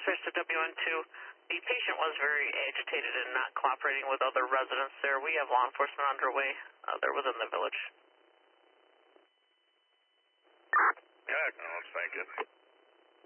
dispatch to WN2. The patient was very agitated and not cooperating with other residents there. We have law enforcement underway there within the village. Yeah, thank you.